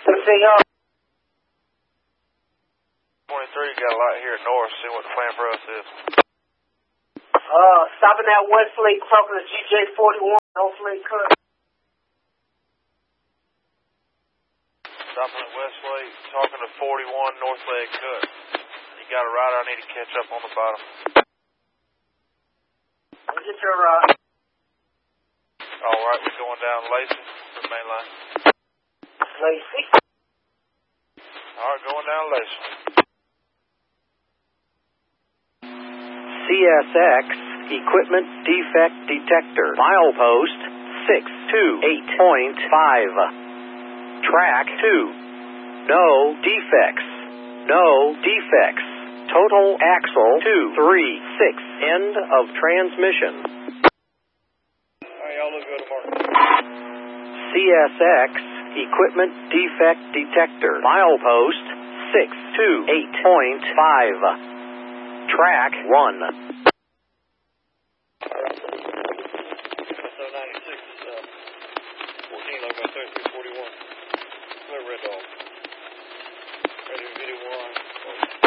See y'all. 23, got a lot here north. See what the plan for us is. Stopping at Westlake, talking to GJ41, Northlake Cut. Stopping at Westlake, talking to 41 Northlake Cut. You got a rider I need to catch up on the bottom. I'll get your ride. Alright, we're going down Lacey for the main line. Lacey. Alright, going down Lacey. CSX Equipment Defect Detector. Milepost 628.5. Track 2. No defects. No defects. Total axle 236. End of transmission. Alright, y'all look good tomorrow. CSX Equipment Defect Detector. Milepost 628.5. Track 1. So 96 is 14, like my 3341. Red Dog. Ready to video one.